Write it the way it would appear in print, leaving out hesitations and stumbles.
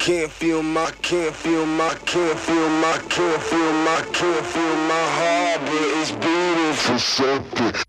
can't feel my, can't feel my, can't feel my, can't feel my, can't feel my heart, but it's beating for something.